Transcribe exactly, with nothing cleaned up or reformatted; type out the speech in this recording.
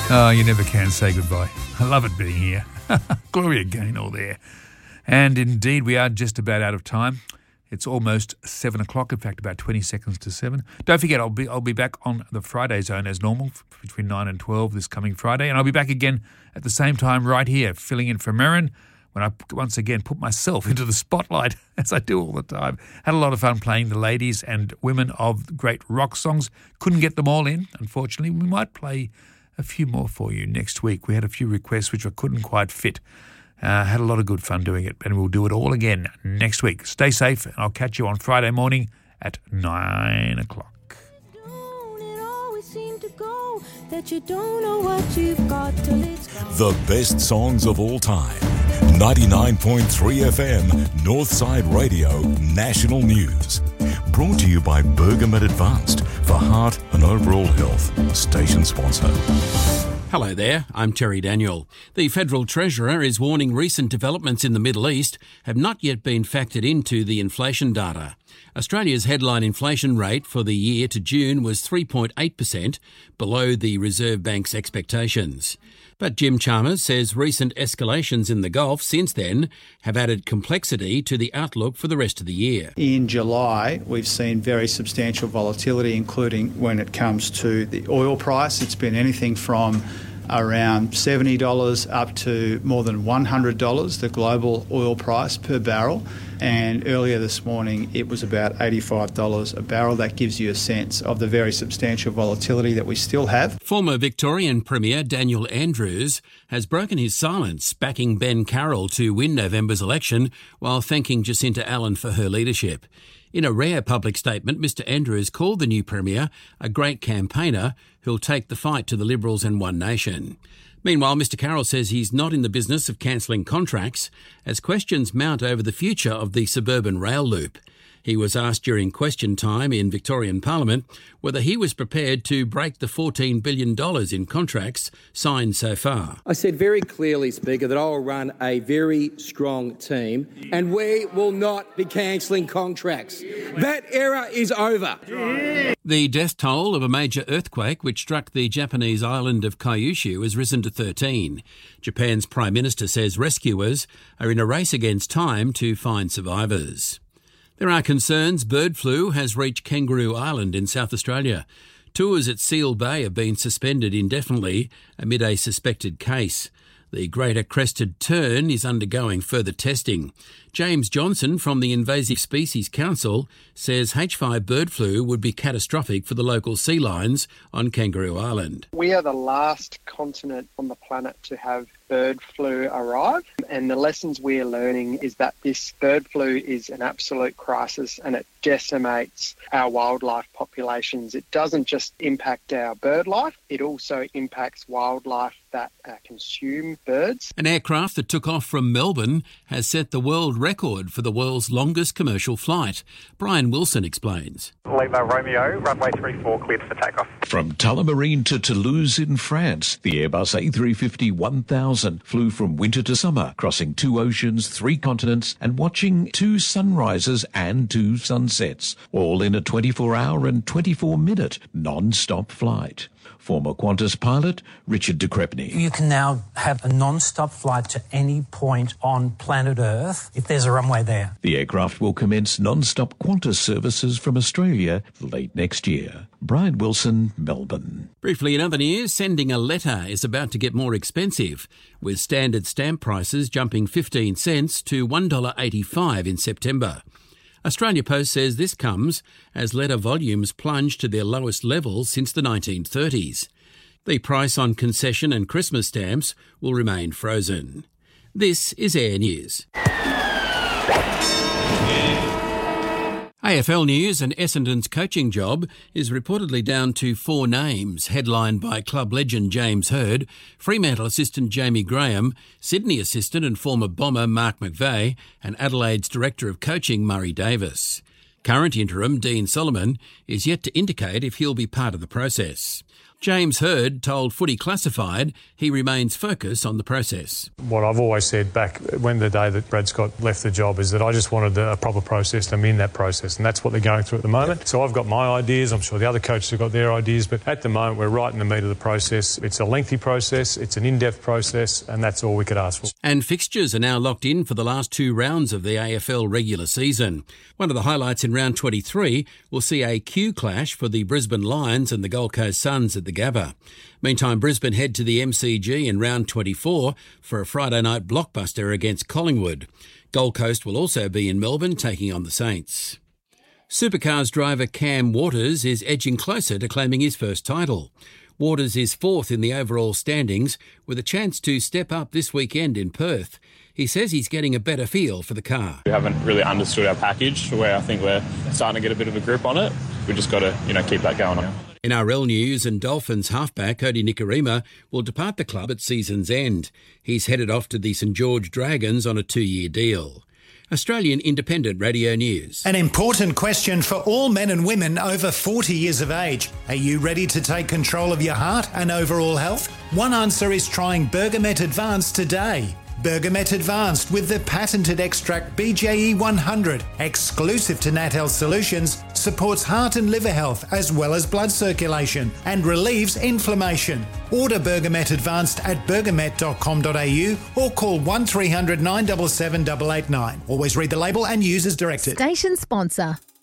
Oh, you never can say goodbye. I love it being here. Gloria Gaynor there. And indeed, we are just about out of time. It's almost seven o'clock. In fact, about twenty seconds to seven. Don't forget, I'll be I'll be back on the Friday Zone as normal between nine and twelve this coming Friday, and I'll be back again at the same time right here, filling in for Merrin when I once again put myself into the spotlight, as I do all the time. Had a lot of fun playing the ladies and women of great rock songs. Couldn't get them all in, unfortunately. We might play a few more for you next week. We had a few requests which I couldn't quite fit. Uh, had a lot of good fun doing it, and we'll do it all again next week. Stay safe, and I'll catch you on Friday morning at nine o'clock. The best songs of all time. ninety-nine point three F M, Northside Radio, National News. Brought to you by Bergamet Advanced for heart and overall health. Station sponsor. Hello there, I'm Terry Daniel. The Federal Treasurer is warning recent developments in the Middle East have not yet been factored into the inflation data. Australia's headline inflation rate for the year to June was three point eight percent, below the Reserve Bank's expectations. But Jim Chalmers says recent escalations in the Gulf since then have added complexity to the outlook for the rest of the year. In July, we've seen very substantial volatility, including when it comes to the oil price. It's been anything from around seventy dollars up to more than one hundred dollars, the global oil price per barrel. And earlier this morning, it was about eighty-five dollars a barrel. That gives you a sense of the very substantial volatility that we still have. Former Victorian Premier Daniel Andrews has broken his silence, backing Ben Carroll to win November's election while thanking Jacinta Allen for her leadership. In a rare public statement, Mr Andrews called the new Premier a great campaigner who'll take the fight to the Liberals and One Nation. Meanwhile, Mr Carroll says he's not in the business of cancelling contracts as questions mount over the future of the suburban rail loop. He was asked during question time in Victorian Parliament whether he was prepared to break the fourteen billion dollars in contracts signed so far. I said very clearly, Speaker, that I will run a very strong team and we will not be cancelling contracts. That era is over. The death toll of a major earthquake which struck the Japanese island of Kyushu has risen to thirteen. Japan's Prime Minister says rescuers are in a race against time to find survivors. There are concerns bird flu has reached Kangaroo Island in South Australia. Tours at Seal Bay have been suspended indefinitely amid a suspected case. The greater crested tern is undergoing further testing. James Johnson from the Invasive Species Council says H five bird flu would be catastrophic for the local sea lions on Kangaroo Island. We are the last continent on the planet to have bird flu arrive, and the lessons we are learning is that this bird flu is an absolute crisis and it decimates our wildlife populations. It doesn't just impact our bird life, it also impacts wildlife that uh, consume birds. An aircraft that took off from Melbourne has set the world record for the world's longest commercial flight. Brian Wilson explains. Lima Romeo, runway three four cleared for takeoff. From Tullamarine to Toulouse in France, the Airbus A three fifty one thousand flew from winter to summer, crossing two oceans, three continents, and watching two sunrises and two sunsets, all in a twenty-four hour and twenty-four minute non-stop flight. Former Qantas pilot Richard de Crespigny. You can now have a non-stop flight to any point on planet Earth if there's a runway there. The aircraft will commence non-stop Qantas services from Australia late next year. Brian Wilson, Melbourne. Briefly in other news, sending a letter is about to get more expensive, with standard stamp prices jumping fifteen cents to one dollar eighty-five in September. Australia Post says this comes as letter volumes plunge to their lowest levels since the nineteen thirties. The price on concession and Christmas stamps will remain frozen. This is Air News. A F L News, and Essendon's coaching job is reportedly down to four names, headlined by club legend James Hird, Fremantle assistant Jamie Graham, Sydney assistant and former Bomber Mark McVeigh, and Adelaide's director of coaching Murray Davis. Current interim Dean Solomon is yet to indicate if he'll be part of the process. James Hird told Footy Classified he remains focused on the process. What I've always said back when the day that Brad Scott left the job is that I just wanted a proper process, and I'm in that process, and that's what they're going through at the moment. So I've got my ideas, I'm sure the other coaches have got their ideas, but at the moment we're right in the meat of the process. It's a lengthy process, it's an in-depth process, and that's all we could ask for. And fixtures are now locked in for the last two rounds of the A F L regular season. One of the highlights in round twenty-three will see a Q clash for the Brisbane Lions and the Gold Coast Suns at the Gabba. Meantime, Brisbane head to the M C G in round twenty-four for a Friday night blockbuster against Collingwood. Gold Coast will also be in Melbourne taking on the Saints. Supercars driver Cam Waters is edging closer to claiming his first title. Waters is fourth in the overall standings with a chance to step up this weekend in Perth. He says he's getting a better feel for the car. We haven't really understood our package to where I think we're starting to get a bit of a grip on it. We've just got to, you know, keep that going on. N R L news, and Dolphins halfback Cody Nikorima will depart the club at season's end. He's headed off to the St George Dragons on a two-year deal. Australian Independent Radio News. An important question for all men and women over forty years of age. Are you ready to take control of your heart and overall health? One answer is trying Bergamet Advanced today. Bergamet Advanced with the patented extract B J E one hundred, exclusive to Nat Health Solutions, supports heart and liver health as well as blood circulation and relieves inflammation. Order Bergamet Advanced at bergamet dot com dot a u or call one three hundred nine seven seven eight eight nine. Always read the label and use as directed. Station sponsor.